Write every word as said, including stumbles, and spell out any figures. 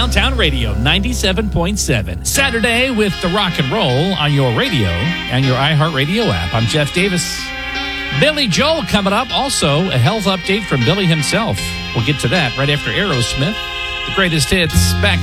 Downtown Radio, ninety-seven point seven. Saturday with the rock and roll on your radio and your iHeartRadio app. I'm Jeff Davis. Billy Joel coming up. Also, a health update from Billy himself. We'll get to that right after Aerosmith. The greatest hits back